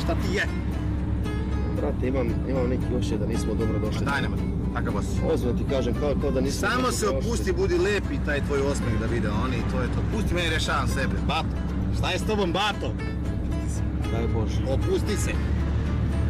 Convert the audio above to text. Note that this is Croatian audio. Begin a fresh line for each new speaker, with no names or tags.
šta ti je?
Brate, imam neki osjećaj da nismo dobro došli.
Daj nema, takav osjećaj.
Ozbiljno ti kažem, kao da nismo
samo
dobro
se
došli.
opusti, budi lepi taj tvoj osmeh da vide oni i to je to. Pusti meni, rešavam sebe. Bato, šta je s tobom, Bato?
Daj Bože.
Opusti se.